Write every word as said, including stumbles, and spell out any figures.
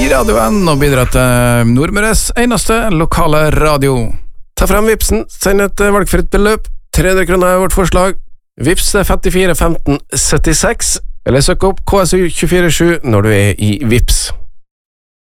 radioen og bidra til Nordmøres eneste lokale radio. Ta frem Vipsen, send et valgfritt beløp. tre hundre kroner er vårt forslag. Vips er femtifire femten syttiseks, eller søk opp K S U to fire sju når du er i Vips.